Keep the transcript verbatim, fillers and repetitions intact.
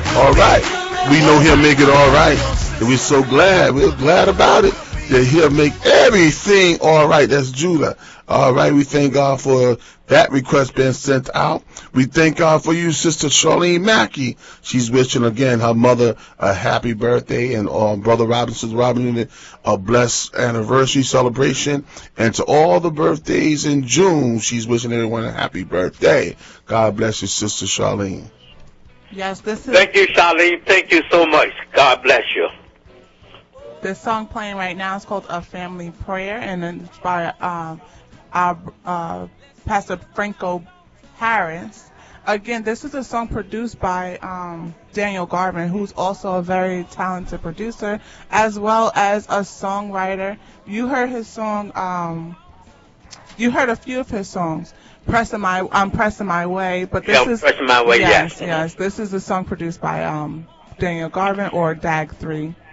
All right. We know he'll make it all right. And we're so glad. We're glad about it that he'll make everything all right. That's Judah. All right. We thank God for that request being sent out. We thank God for you, Sister Charlene Mackey. She's wishing again her mother a happy birthday, and um, Brother Robinson Robinson a blessed anniversary celebration. And to all the birthdays in June, she's wishing everyone a happy birthday. God bless you, Sister Charlene. Yes, this is. Thank you, Charlene. Thank you so much. God bless you. The song playing right now is called A Family Prayer, and it's by uh, our uh, Pastor Franco Harris. Again, this is a song produced by um, Daniel Garvin, who's also a very talented producer, as well as a songwriter. You heard his song, um, you heard a few of his songs. Pressing my, I'm pressing my way, but this yeah, is pressing my way. Yes, yes, yes. This is a song produced by um, Daniel Garvin or D A G three.